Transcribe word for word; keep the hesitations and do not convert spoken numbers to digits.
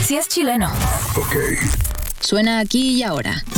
Si es chileno. Ok. Suena aquí y ahora.